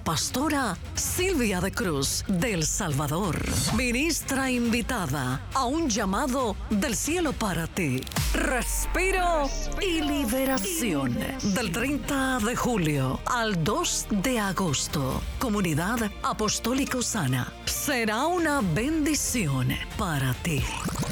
pastora Silvia de Cruz del Salvador, ministra invitada a un llamado del cielo para ti. Respiro y liberación. Del 30 de julio al 2 de agosto. Comunidad Apostólico Sana. Será una bendición para ti.